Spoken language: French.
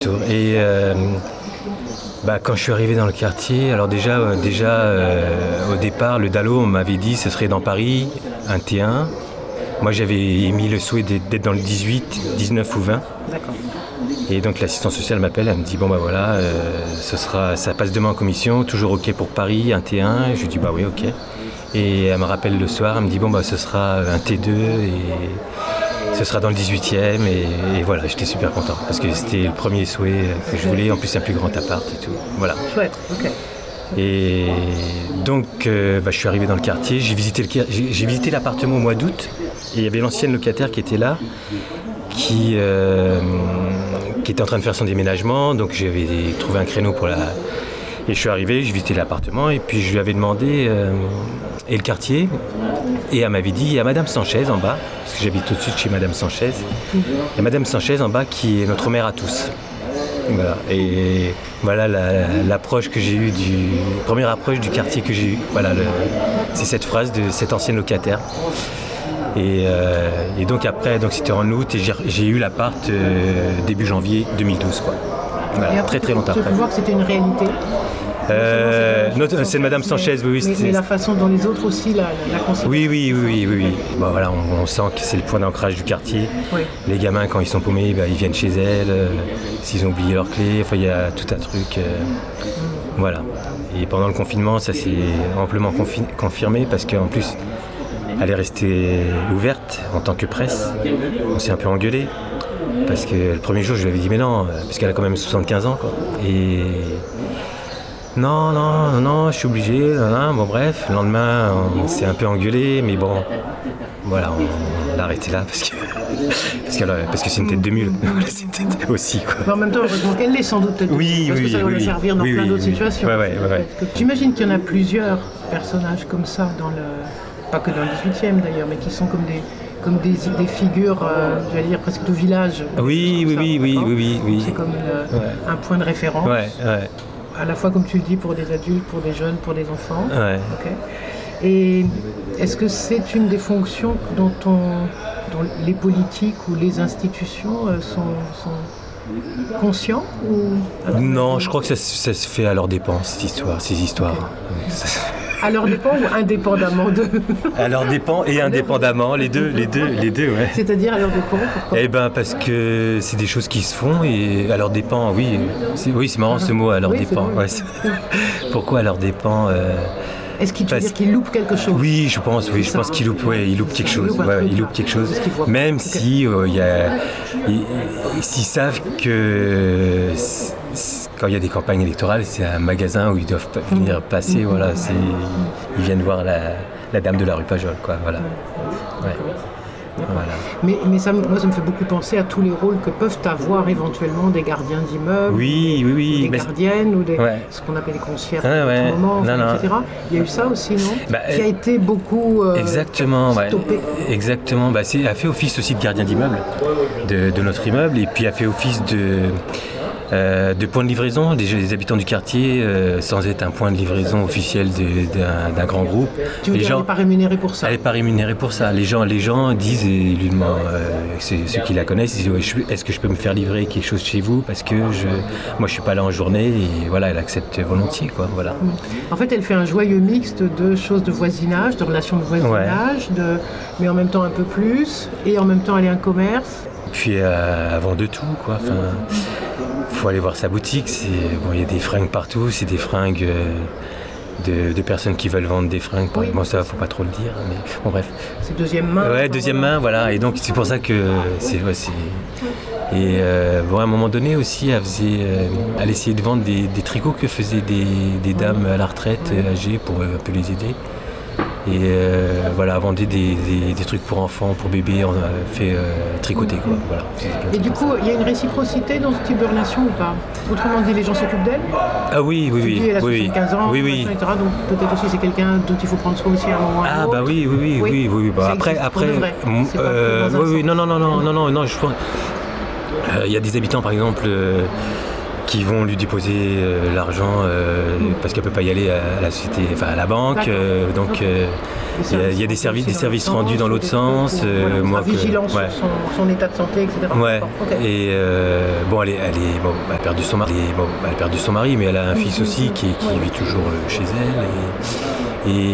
Et quand je suis arrivé dans le quartier, alors déjà au départ, le DALO, on m'avait dit que ce serait dans Paris, un T1. Moi, j'avais émis le souhait d'être dans le 18, 19 ou 20. D'accord. Et donc l'assistante sociale m'appelle, elle me dit ça passe demain en commission, toujours OK pour Paris, un T1. Je lui dis oui, OK. Et elle me rappelle le soir, elle me dit ce sera un T2 et ce sera dans le 18e. Et voilà, j'étais super content parce que c'était le premier souhait que je voulais, en plus un plus grand appart et tout. Voilà. Chouette, OK. Et donc je suis arrivé dans le quartier, j'ai visité l'appartement au mois d'août et il y avait l'ancienne locataire qui était là, qui était en train de faire son déménagement, donc j'avais trouvé un créneau et je suis arrivé, j'ai visité l'appartement et puis je lui avais demandé et le quartier, et elle m'avait dit il y a Madame Sanchez en bas, parce que j'habite tout de suite chez Madame Sanchez, il y a Madame Sanchez en bas qui est notre mère à tous. Voilà. Et voilà l'approche que j'ai eue, première approche du quartier que j'ai eue. Voilà, c'est cette phrase de cette ancienne locataire. Et donc après, c'était en août et j'ai eu l'appart début janvier 2012. Quoi. Voilà, et après, très longtemps après. Tu peux voir que c'était une réalité. C'est Madame Sanchez, oui. Mais la façon dont les autres aussi la considèrent. Oui. Voilà, on sent que c'est le point d'ancrage du quartier. Oui. Les gamins, quand ils sont paumés, ils viennent chez elle. S'ils ont oublié leurs clés, il y a tout un truc. Voilà. Et pendant le confinement, ça s'est amplement confirmé parce qu'en plus, elle est restée ouverte en tant que presse. On s'est un peu engueulé. Parce que le premier jour, je lui avais dit mais non, parce qu'elle a quand même 75 ans. Quoi. Et non, je suis obligé. Bref, le lendemain, on s'est un peu engueulé, mais voilà, on l'a arrêté là parce que c'est une tête de mule aussi. Quoi. Mais en même temps, heureusement qu'elle l'est sans doute. Parce que ça va lui servir dans plein d'autres situations. Ouais. J'imagine qu'il y en a plusieurs personnages comme ça, pas que dans le 18e d'ailleurs, mais qui sont comme des figures, j'allais dire presque de village. Oui. C'est comme un point de référence. Ouais. À la fois, comme tu le dis, pour des adultes, pour des jeunes, pour des enfants. Ouais. Okay. Et est-ce que c'est une des fonctions dont les politiques ou les institutions sont conscients ou... Non, je crois que ça se fait à leur dépens, ces histoires. Okay. À leur dépens ou indépendamment d'eux? À leur dépens et indépendamment, les deux, ouais. C'est-à-dire à leur dépens, pourquoi? Parce que c'est des choses qui se font et à leur dépens, oui. C'est marrant ce mot, à leur dépens. Ouais, pourquoi à leur dépens Est-ce qu'il veut dire qu'il loupe quelque chose? Oui, je pense qu'il loupe quelque chose. Il loupe quelque chose. Même si s'ils savent que quand il y a des campagnes électorales, c'est un magasin où ils doivent venir passer. Voilà, ils viennent voir la dame de la rue Pajol, quoi. Voilà. Ouais. Voilà. Mais ça me fait beaucoup penser à tous les rôles que peuvent avoir éventuellement des gardiens d'immeubles, des gardiennes ou ce qu'on appelle les concierges etc. Il y a eu ça aussi, non? Qui a été beaucoup stoppé. Exactement. Elle a fait office aussi de gardien d'immeuble de notre immeuble et puis a fait office de point de livraison des habitants du quartier sans être un point de livraison officiel d'un grand groupe. Tu veux dire, elle n'est pas rémunérée pour ça? Elle n'est pas rémunérée pour ça. Les gens disent, et lui demandent, ceux qui la connaissent, ils disent est-ce que je peux me faire livrer quelque chose chez vous parce que moi je ne suis pas là en journée et voilà, elle accepte volontiers. Quoi, voilà. En fait, elle fait un joyeux mixte de choses de voisinage, de relations de voisinage, mais en même temps un peu plus, et en même temps elle est un commerce. Puis avant de tout, quoi. Faut aller voir sa boutique, il y a des fringues partout, c'est des fringues de personnes qui veulent vendre des fringues. Ça faut pas trop le dire, mais bref. C'est deuxième main. Ouais, deuxième main, voilà. Et donc c'est pour ça que Et à un moment donné aussi, elle essayait de vendre des tricots que faisaient des dames à la retraite âgées pour un peu les aider. Et elle vendait des trucs pour enfants, pour bébés, on a fait tricoter, quoi. Voilà. Et du coup, il y a une réciprocité dans ce type de relation ou pas? Autrement dit, les gens s'occupent d'elle? Ah oui. Elle a 75 ans, etc. Donc peut-être aussi c'est quelqu'un dont il faut prendre soin aussi à un moment. Ah bah oui. Après, non, je pense. Il y a des habitants, par exemple, qui vont lui déposer l'argent parce qu'elle ne peut pas y aller à la société, à la banque. Donc il y a des services rendus dans l'autre sens. Moi, vigilance sur son état de santé, etc. Ouais. Okay. Et elle a perdu son mari. Elle a perdu son mari, mais elle a un fils aussi qui vit toujours chez elle. Et